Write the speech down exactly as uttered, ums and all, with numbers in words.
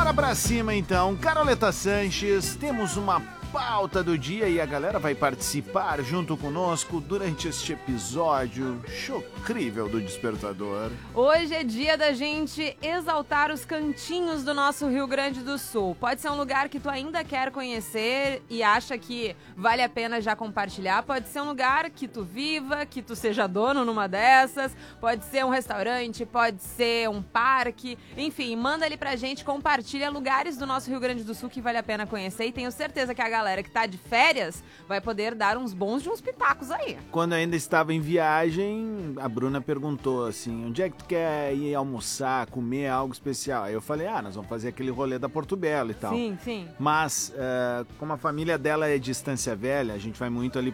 Bora pra cima então, Caroleta Sanches, temos uma pauta do dia e a galera vai participar junto conosco durante este episódio chocrível do Despertador. Hoje é dia da gente exaltar os cantinhos do nosso Rio Grande do Sul. Pode ser um lugar que tu ainda quer conhecer e acha que vale a pena já compartilhar. Pode ser um lugar que tu viva, que tu seja dono numa dessas. Pode ser um restaurante, pode ser um parque. Enfim, manda ali pra gente, compartilha lugares do nosso Rio Grande do Sul que vale a pena conhecer. E tenho certeza que a galera que tá de férias vai poder dar uns bons de uns pitacos aí. Quando ainda estava em viagem, a Bruna perguntou assim, onde é que tu quer ir almoçar, comer algo especial? Aí eu falei, ah, nós vamos fazer aquele rolê da Porto Belo e tal. Sim, sim. Mas, uh, como a família dela é de Estância Velha, a gente vai muito ali